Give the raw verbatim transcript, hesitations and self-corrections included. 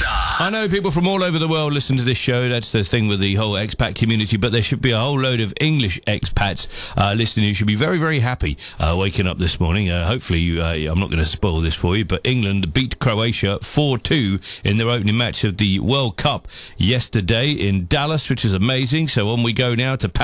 I know people from all over the world listen to this show. That's the thing with the whole expat community, but there should be a whole load of English expats uh, listening who should be very, very happy uh, waking up this morning. Uh, hopefully, you, uh, I'm not going to spoil this for you, but England beat Croatia four two in their opening match of the World Cup yesterday in Dallas, which is amazing. So on we go now to